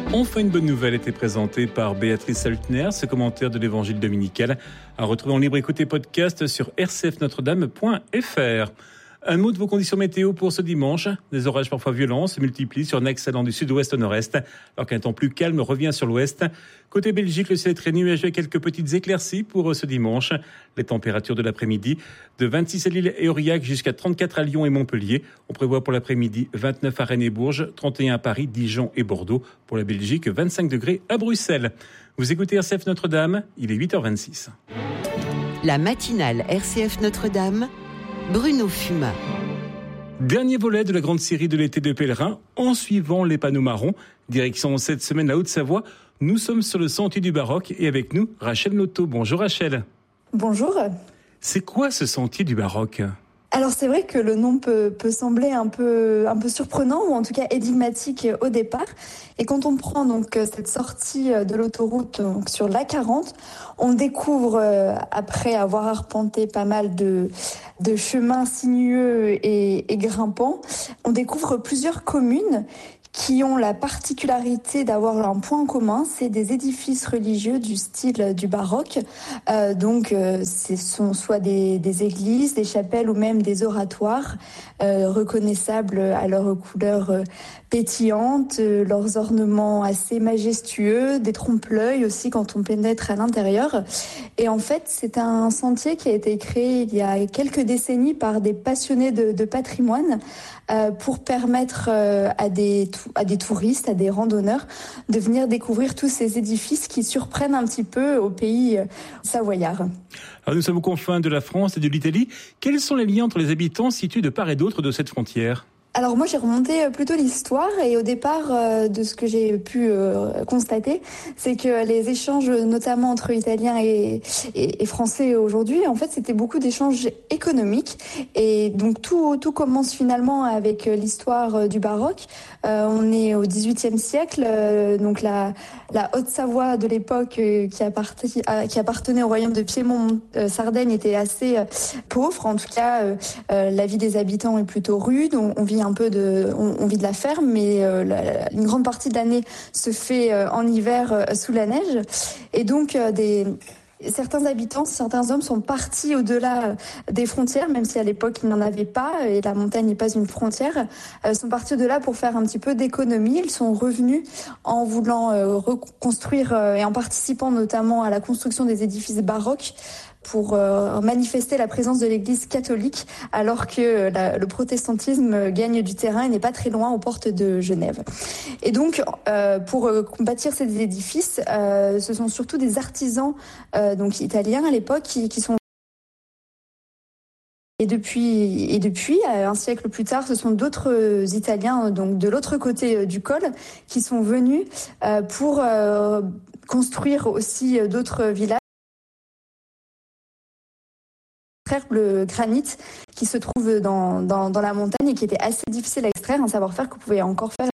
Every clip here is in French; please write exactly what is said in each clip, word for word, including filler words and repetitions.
Enfin, une bonne nouvelle était présentée par Béatrice Saltner. Ce commentaire de l'évangile dominical à retrouver en libre écoute et podcast sur r c f notre dame point f r. Un mot de vos conditions météo pour ce dimanche. Des orages parfois violents se multiplient sur un axe allant du sud-ouest au nord-est, alors qu'un temps plus calme revient sur l'ouest. Côté Belgique, le ciel est très nuageux avec quelques petites éclaircies pour ce dimanche. Les températures de l'après-midi, de vingt-six à Lille et Aurillac jusqu'à trente-quatre à Lyon et Montpellier. On prévoit pour l'après-midi vingt-neuf à Rennes et Bourges, trente et un à Paris, Dijon et Bordeaux. Pour la Belgique, vingt-cinq degrés à Bruxelles. Vous écoutez R C F Notre-Dame, il est huit heures vingt-six. La matinale R C F Notre-Dame, Bruno Fumat. Dernier volet de la grande série de l'été de pèlerins, en suivant les panneaux marrons. Direction cette semaine la Haute-Savoie. Nous sommes sur le sentier du Baroque et avec nous, Rachel Noto. Bonjour Rachel. Bonjour. C'est quoi ce sentier du Baroque ? Alors c'est vrai que le nom peut, peut sembler un peu, un peu surprenant ou en tout cas énigmatique au départ. Et quand on prend donc cette sortie de l'autoroute donc sur l'A quarante, on découvre, après avoir arpenté pas mal de, de chemins sinueux et, et grimpants, on découvre plusieurs communes qui ont la particularité d'avoir un point commun, c'est des édifices religieux du style du baroque. Euh, donc, euh, ce sont soit des, des églises, des chapelles ou même des oratoires euh, reconnaissables à leurs couleurs euh, pétillantes, euh, leurs ornements assez majestueux, des trompe-l'œil aussi quand on pénètre à l'intérieur. Et en fait, c'est un sentier qui a été créé il y a quelques décennies par des passionnés de, de patrimoine euh, pour permettre euh, à des à des touristes, à des randonneurs, de venir découvrir tous ces édifices qui surprennent un petit peu au pays savoyard. Alors nous sommes aux confins de la France et de l'Italie. Quels sont les liens entre les habitants situés de part et d'autre de cette frontière ? Alors moi j'ai remonté plutôt l'histoire et au départ euh, de ce que j'ai pu euh, constater, c'est que les échanges notamment entre Italiens et, et, et Français aujourd'hui, en fait c'était beaucoup d'échanges économiques et donc tout, tout commence finalement avec l'histoire du baroque. Euh, on est au dix-huitième siècle, euh, donc la, la Haute-Savoie de l'époque euh, qui, appartenait, euh, qui appartenait au royaume de Piémont-Sardaigne était assez euh, pauvre, en tout cas euh, euh, la vie des habitants est plutôt rude, on, on vit un peu de, on, on vit de la ferme, mais euh, la, une grande partie de l'année se fait euh, en hiver euh, sous la neige, et donc euh, des certains habitants, certains hommes sont partis au-delà des frontières, même si à l'époque il n'en avait pas, et la montagne n'est pas une frontière, euh, sont partis au-delà pour faire un petit peu d'économie. Ils sont revenus en voulant euh, reconstruire euh, et en participant notamment à la construction des édifices baroques pour euh, manifester la présence de l'Église catholique, alors que la, le protestantisme gagne du terrain et n'est pas très loin aux portes de Genève. Et donc, euh, pour euh, bâtir ces édifices, euh, ce sont surtout des artisans euh, donc italiens à l'époque qui, qui sont Et depuis, et depuis, un siècle plus tard, ce sont d'autres Italiens, donc de l'autre côté du col, qui sont venus euh, pour euh, construire aussi d'autres villages. Le granit qui se trouve dans, dans, dans la montagne et qui était assez difficile à extraire, un savoir-faire qu'on pouvait encore faire.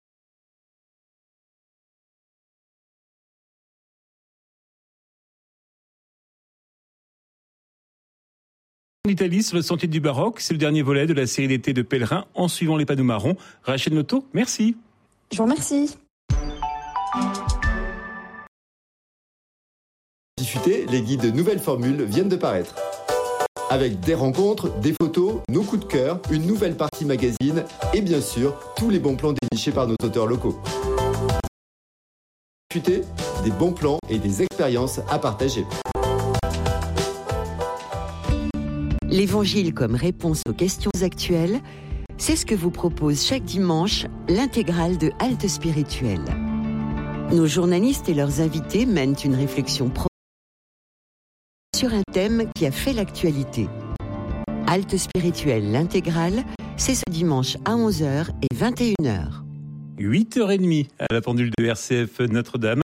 En Italie, sur le sentier du Baroque, c'est le dernier volet de la série d'été de pèlerins en suivant les panneaux marrons. Rachel Noto, merci. Je vous remercie. Diffuté, les guides Nouvelles Formules viennent de paraître. Avec des rencontres, des photos, nos coups de cœur, une nouvelle partie magazine et bien sûr, tous les bons plans dénichés par nos auteurs locaux. Discuter, des bons plans et des expériences à partager. L'Évangile comme réponse aux questions actuelles, c'est ce que vous propose chaque dimanche l'intégrale de Halte Spirituelle. Nos journalistes et leurs invités mènent une réflexion profonde sur un thème qui a fait l'actualité. Halte Spirituelle, l'intégrale, c'est ce dimanche à onze heures et vingt et une heures. huit heures trente à la pendule de R C F Notre-Dame.